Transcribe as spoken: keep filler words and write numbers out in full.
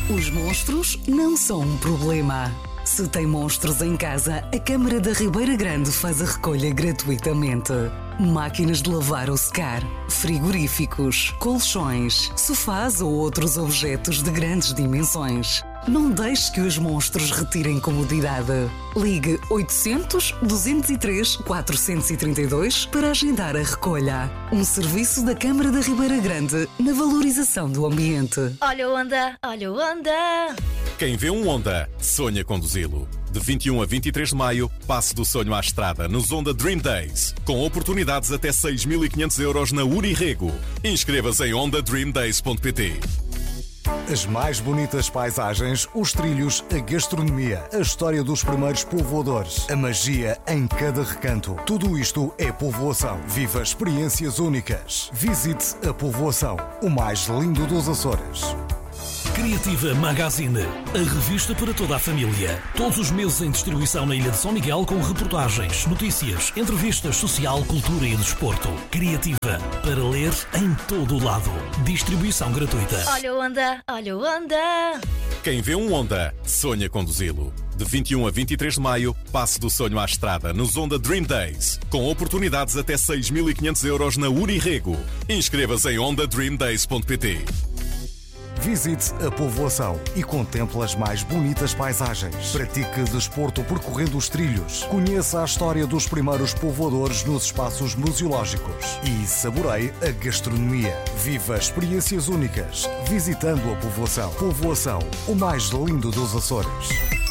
Os monstros não são um problema. Se tem monstros em casa, a Câmara da Ribeira Grande faz a recolha gratuitamente. Máquinas de lavar ou secar, frigoríficos, colchões, sofás ou outros objetos de grandes dimensões. Não deixe que os monstros retirem comodidade. Ligue oitocentos, duzentos e três, quatrocentos e trinta e dois para agendar a recolha. Um serviço da Câmara da Ribeira Grande na valorização do ambiente. Olha o Honda, olha o Honda. Quem vê um Honda, sonha conduzi-lo. De vinte e um a vinte e três de maio, passe do sonho à estrada nos Honda Dream Days, com oportunidades até seis mil e quinhentos euros na Unirrego. Inscreva-se em honda dream days ponto pt. As mais bonitas paisagens, os trilhos, a gastronomia, a história dos primeiros povoadores, a magia em cada recanto. Tudo isto é povoação. Viva experiências únicas. Visite a povoação, o mais lindo dos Açores. Criativa Magazine, a revista para toda a família. Todos os meses em distribuição na Ilha de São Miguel com reportagens, notícias, entrevistas, social, cultura e desporto. Criativa, para ler em todo o lado. Distribuição gratuita. Olha o Honda, olha o Honda. Quem vê um Honda, sonha conduzi-lo. De vinte e um a vinte e três de maio, passe do sonho à estrada nos Honda Dream Days, com oportunidades até seis mil e quinhentos euros na Unirrego. Inscreva-se em honda dream days ponto pt. Visite a povoação e contemple as mais bonitas paisagens. Pratique desporto percorrendo os trilhos. Conheça a história dos primeiros povoadores nos espaços museológicos. E saboreie a gastronomia. Viva experiências únicas visitando a povoação. Povoação, o mais lindo dos Açores.